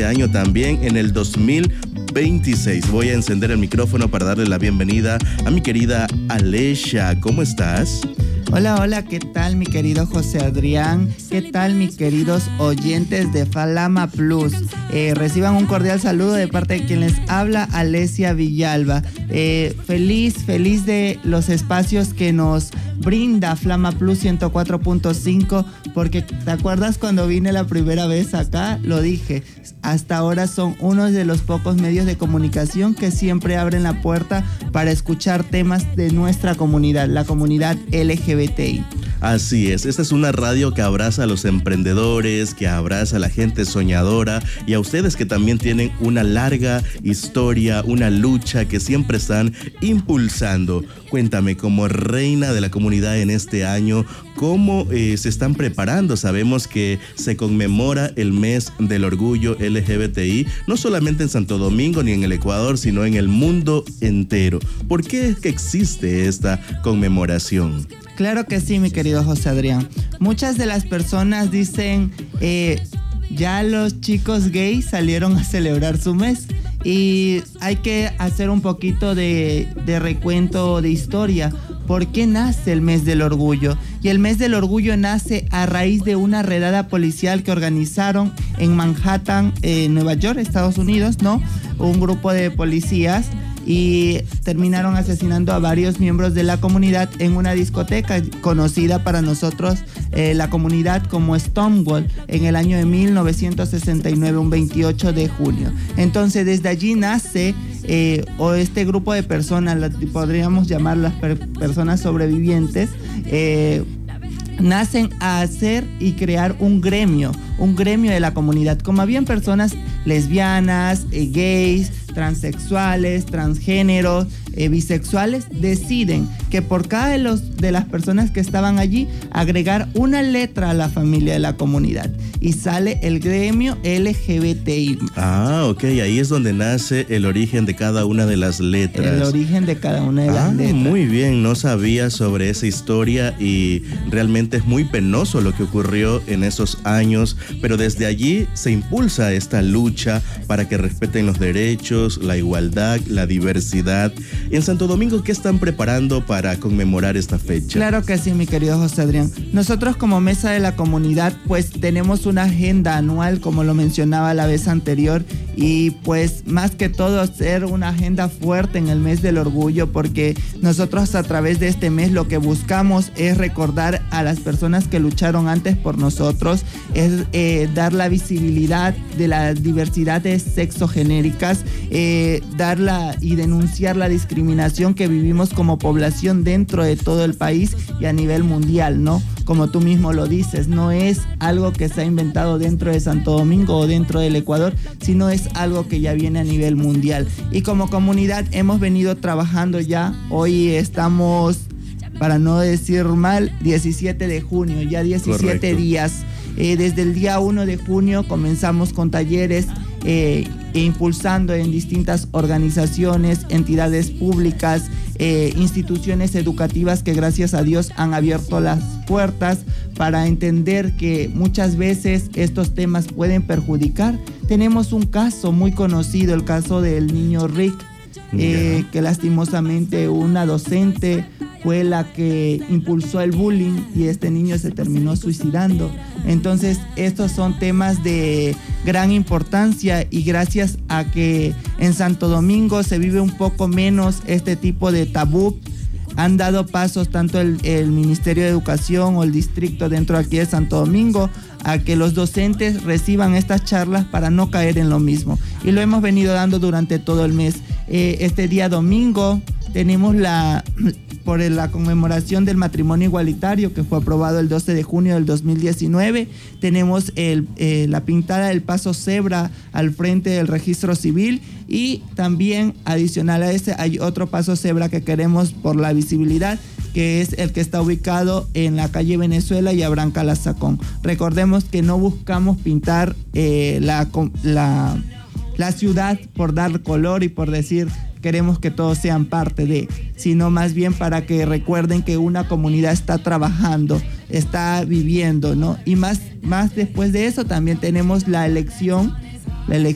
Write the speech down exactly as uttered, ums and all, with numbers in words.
año también en el dos mil veintiséis. Voy a encender el micrófono para darle la bienvenida a mi querida Alesia. ¿Cómo estás? Hola, hola, ¿qué tal mi querido José Adrián? ¿Qué tal mis queridos oyentes de Falama Plus? Eh, reciban un cordial saludo de parte de quien les habla, Alesia Villalba. Eh, feliz, feliz de los espacios que nos brinda Flama Plus ciento cuatro punto cinco, porque ¿te acuerdas cuando vine la primera vez acá? Lo dije, hasta ahora son uno de los pocos medios de comunicación que siempre abren la puerta para escuchar temas de nuestra comunidad, la comunidad L G B T I. Así es, esta es una radio que abraza a los emprendedores, que abraza a la gente soñadora y a ustedes que también tienen una larga historia, una lucha que siempre están impulsando. Cuéntame, como reina de la comunidad en este año, ¿cómo eh, se están preparando? Sabemos que se conmemora el mes del orgullo L G B T I, no solamente en Santo Domingo ni en el Ecuador, sino en el mundo entero. ¿Por qué es que existe esta conmemoración? Claro que sí, mi querido José Adrián. Muchas de las personas dicen, eh, ya los chicos gays salieron a celebrar su mes. Y hay que hacer un poquito de, de recuento de historia. ¿Por qué nace el mes del orgullo? Y el mes del orgullo nace a raíz de una redada policial que organizaron en Manhattan, eh, Nueva York, Estados Unidos, ¿no? Un grupo de policías y terminaron asesinando a varios miembros de la comunidad en una discoteca conocida para nosotros, eh, la comunidad como Stonewall, en el año de mil novecientos sesenta y nueve, un veintiocho de junio. Entonces desde allí nace eh, o este grupo de personas, la, podríamos llamar las per- personas sobrevivientes, eh, nacen a hacer y crear un gremio, un gremio de la comunidad. Como habían personas lesbianas, eh, gays, transexuales, transgéneros, eh, bisexuales, deciden que por cada de, los, de las personas que estaban allí agregar una letra a la familia de la comunidad y sale el gremio L G B T I. Ah, ok, ahí es donde nace el origen de cada una de las letras. El origen de cada una de ah, las letras. Muy bien, no sabía sobre esa historia y realmente es muy penoso lo que ocurrió en esos años, pero desde allí se impulsa esta lucha para que respeten los derechos, la igualdad, la diversidad. En Santo Domingo, ¿qué están preparando para conmemorar esta fecha? Claro que sí, mi querido José Adrián. Nosotros como Mesa de la Comunidad, pues tenemos una agenda anual, como lo mencionaba la vez anterior, y pues más que todo hacer una agenda fuerte en el mes del orgullo, porque nosotros a través de este mes lo que buscamos es recordar a las personas que lucharon antes por nosotros, es eh, dar la visibilidad de la diversidad de sexogenéricas, eh, darla y denunciar la discriminación que vivimos como población dentro de todo el país y a nivel mundial, ¿no? Como tú mismo lo dices, no es algo que se ha inventado dentro de Santo Domingo o dentro del Ecuador, sino es algo que ya viene a nivel mundial. Y como comunidad hemos venido trabajando ya, hoy estamos, para no decir mal, diecisiete de junio, ya diecisiete Correcto. días. Eh, desde el día uno de junio comenzamos con talleres eh, e impulsando en distintas organizaciones, entidades públicas, eh, instituciones educativas que gracias a Dios han abierto las puertas para entender que muchas veces estos temas pueden perjudicar. Tenemos un caso muy conocido, el caso del niño Rick, eh, yeah. que lastimosamente una docente fue la que impulsó el bullying y este niño se terminó suicidando. Entonces estos son temas de gran importancia y gracias a que en Santo Domingo se vive un poco menos este tipo de tabú, han dado pasos tanto el, el Ministerio de Educación o el distrito dentro aquí de Santo Domingo a que los docentes reciban estas charlas para no caer en lo mismo. Y lo hemos venido dando durante todo el mes. Eh, este día domingo tenemos la... por la conmemoración del matrimonio igualitario que fue aprobado el doce de junio del dos mil diecinueve. Tenemos el, eh, la pintada del paso cebra al frente del registro civil y también adicional a ese hay otro paso cebra que queremos por la visibilidad, que es el que está ubicado en la calle Venezuela y Abraham Calazacón. Recordemos que no buscamos pintar eh, la, la, la ciudad por dar color y por decir queremos que todos sean parte de, sino más bien para que recuerden que una comunidad está trabajando, está viviendo, ¿no? Y más, más después de eso también tenemos la elección, la elección